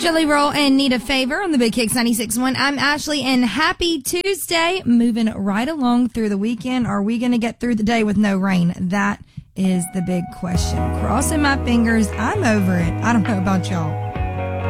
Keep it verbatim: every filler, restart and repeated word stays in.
Jelly Roll and Need a Favor on the Big Kicks ninety-six point one. I'm Ashley, and happy Tuesday. Moving right along through the weekend. Are we going to get through the day with no rain? That is the big question. Crossing my fingers. I'm over it. I don't know about y'all.